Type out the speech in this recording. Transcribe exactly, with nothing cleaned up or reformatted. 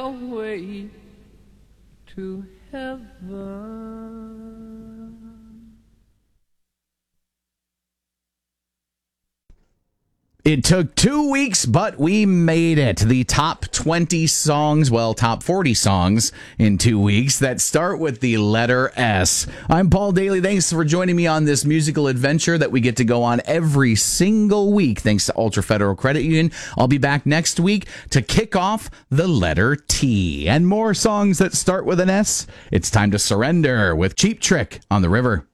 Away to heaven. It took two weeks, but we made it. The top twenty songs, well, top forty songs in two weeks that start with the letter S. I'm Paul Daly. Thanks for joining me on this musical adventure that we get to go on every single week, thanks to Ultra Federal Credit Union. I'll be back next week to kick off the letter T. And more songs that start with an S. It's time to surrender with Cheap Trick on the River.